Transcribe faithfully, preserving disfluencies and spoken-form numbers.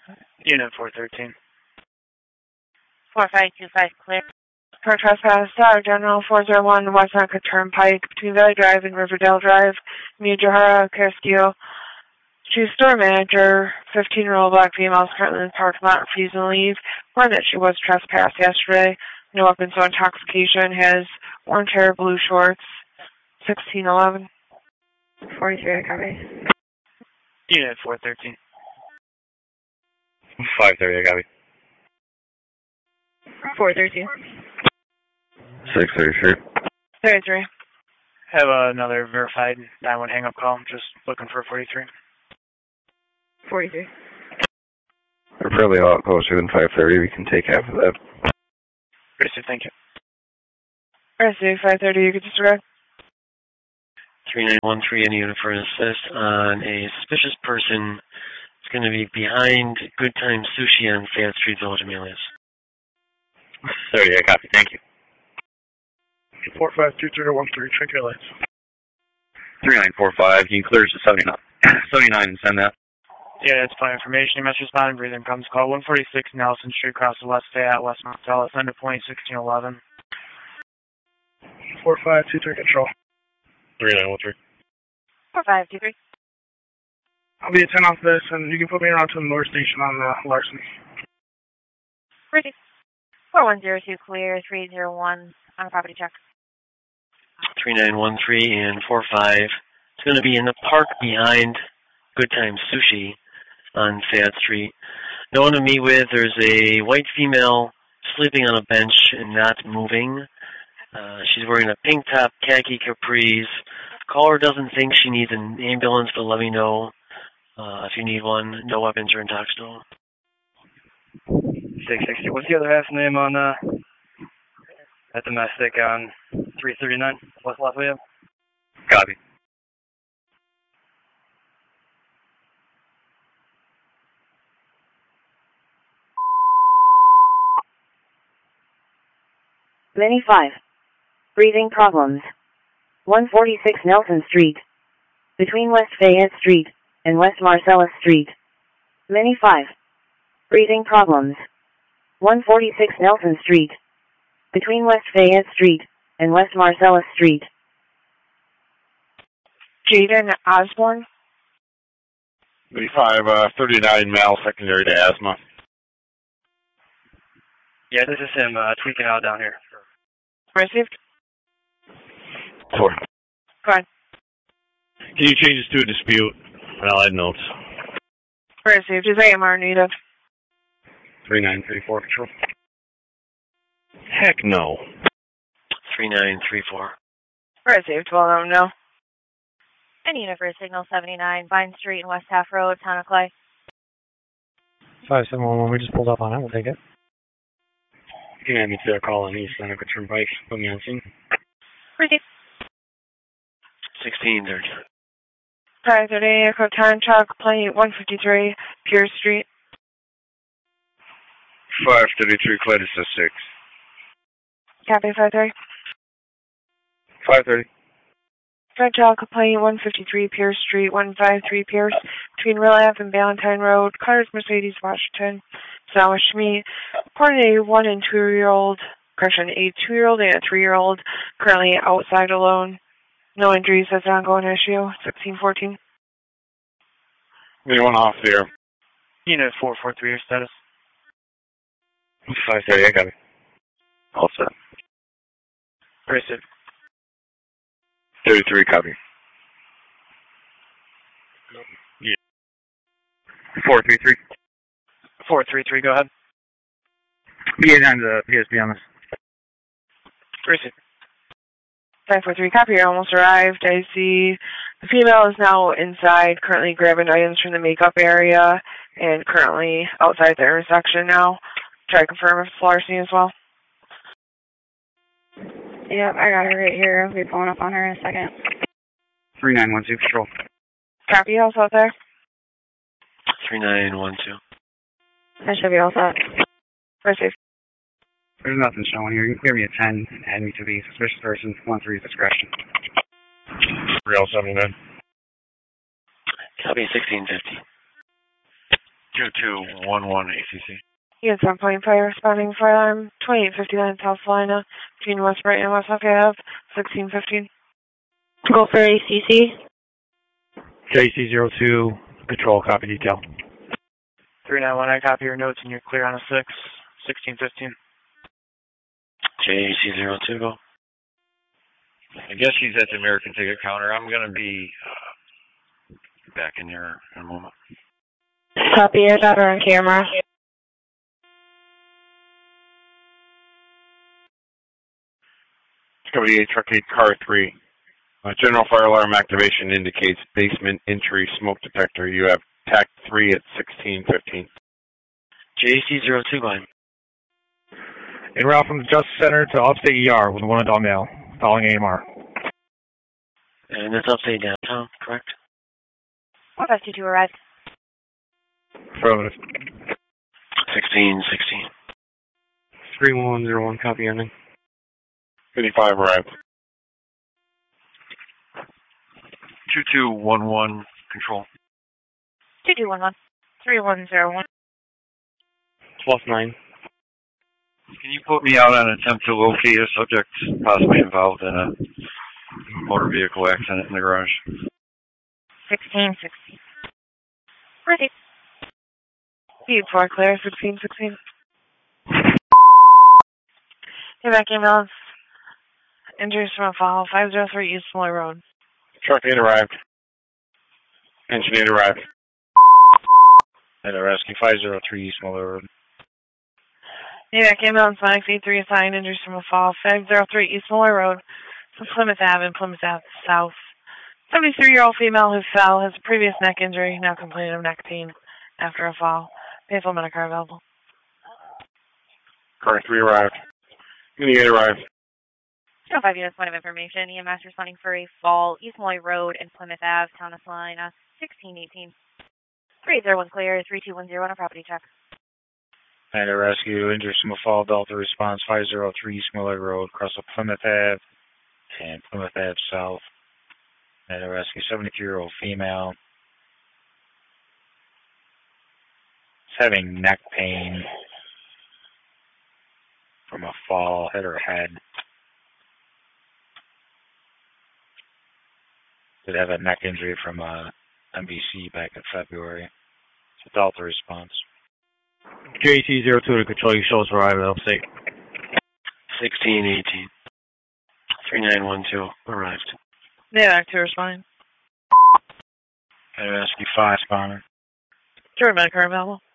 Unit four thirteen. four five two five clear. For trespass, uh, General four zero one West Seneca Turnpike between Valley Drive and Riverdale Drive, Miyajihara Castillo. She's store manager, fifteen-year-old black female, is currently in the parking lot, refusing to leave. Warned that she was trespassed yesterday. No weapons, no intoxication. Has orange hair, blue shorts. sixteen eleven. forty-three, I copy. Unit four thirteen. five thirty, I copy. four thirty-two. six thirty-three. thirty-three. Have another verified nine one hang-up call. Just looking for forty-three. forty-three. We're probably a lot closer than five thirty. We can take half of that. Received, thank you. Received, five thirty, you can disregard. three nine one three, any unit for an assist on a suspicious person. It's going to be behind Good Time Sushi on Fayette Street, Village of Melius. thirty, I copy. Thank you. four five two three one three, check your lights. three nine four five, can you clear to seventy-nine, seventy-nine and send that? Yeah, that's fine information. You must respond and breathing comes call one forty-six Nelson Street, across the West Fayette, West Marcellus, under point sixteen eleven. four five two three control. three nine one three. four five two three. I'll be at ten off this, and you can put me around to the North Station on uh, Larson. Ready. four one zero two clear, three zero one on property check. three nine one three and four five. It's going to be in the park behind Good Time Sushi on Fayette Street. No one to meet with. There's a white female sleeping on a bench and not moving. Uh, she's wearing a pink top, khaki capris. Caller doesn't think she needs an ambulance, but let me know uh, if you need one. No weapons or intoxicants. six sixty. What's the other half name on uh, that domestic on three thirty-nine West Lafayette? Copy. Mini five. Breathing problems. one forty-six Nelson Street. Between West Fayette Street and West Marcellus Street. Mini five. Breathing problems. one forty-six Nelson Street. Between West Fayette Street and West Marcellus Street. Jaden Osborne. five, uh, thirty-nine male, secondary to asthma. Yeah, this is him uh, tweaking out down here. Received. Four. Fine. Can you change this to a dispute? And I'll add notes. Received. Is A M R needed? three nine three four, control. Heck no. three nine three four. Received. Well, I don't know. Any unit for signal seventy-nine, Vine Street and West Half Road, Town of Clay. five seven one one, we just pulled up on it. We'll take it. You can have me to a call on East Seneca Turnpike. Put me on scene. Received. sixteen thirty. five thirty, Echo Time Truck, Plane one fifty-three, Pierce Street. five thirty-three, Cletus six. Copy, five thirty. five thirty. Fred Truck, Plane one fifty-three, Pierce Street, one fifty-three Pierce, between Real Ave and Valentine Road, Carter's Mercedes, Washington, South Schmeat. Reported a one and two-year-old, correction, a two-year-old and a three-year-old, currently outside alone. No injuries, that's an ongoing issue. sixteen fourteen. Anyone off there? Unit four four three, your status. five thirty, I got it. All set. Received. thirty-three, copy. Yeah. four three three. four three three, go ahead. Be it on the P S P on this. Received. five four three, copy, you're almost arrived. I see the female is now inside, currently grabbing items from the makeup area, and currently outside the intersection now. Try to confirm if it's larceny as well. Yep, I got her right here. I'll be pulling up on her in a second. three nine one two, control. Copy, else out there? three nine one two. That should be all set. Received. There's nothing showing here. You can clear me a ten and add me to the suspicious person, one three discretion. three oh seven nine. Copy sixteen fifty. two two one one A C C. Unit seven point five responding fire alarm twenty-eight fifty-nine South Salina between West Bright and West Lafayette Ave, sixteen fifteen. Go for A C C. J C zero two, control, copy detail. three nine one, I copy your notes and you're clear on a six, sixteen fifteen. J C zero two, go. I guess she's at the American ticket counter. I'm going to be uh, back in here in a moment. Copy, your daughter on camera. Discovery eight, Truck eight, Car three. Uh, general fire alarm activation indicates basement entry smoke detector. You have T A C three at sixteen fifteen. J C zero two, go ahead. En route from the Justice Center to Upstate E R with one adult male, following A M R. And that's Upstate downtown, correct? one five two two arrived. Affirmative. sixteen sixteen. three one zero one, copy ending. fifty-five arrived. two two one one, control. two two one one. three one zero one. twelve nine. Can you put me out on an attempt to locate a subject possibly involved in a motor vehicle accident in the garage? sixteen sixteen. Ready. Speed four clear, sixteen sixteen. Hey, back ambulance. Injuries from a fall, five oh three East Moy Road. Truck eight arrived. Engine eight arrived. And a rescue five oh three East Moy Road. Hey, back ambulance, Monix eight three assigned, injuries from a fall, five oh three East Moy Road. From Plymouth Ave and Plymouth Ave South. seventy-three-year-old female who fell has a previous neck injury, now complaining of neck pain after a fall. Painful medical car available. Car three arrived. Mini eight arrived. zero five units, point of information. E M S responding for a fall, East Moy Road and Plymouth Ave, Town of Salina, sixteen eighteen. three zero one clear, three two one zero on a property check. And a rescue, injuries from a fall, Delta response five oh three East Miller Road, across the Plymouth Ave and Plymouth Ave South. And a rescue, seventy-three-year-old female. Is having neck pain from a fall, hit her head. Did have a neck injury from a M B C back in February. It's a Delta response. J C zero two to control, you show us arrival at Upstate. sixteen eighteen. three nine one two arrived. Yeah, back to responding. And rescue five spawner. German medical car available.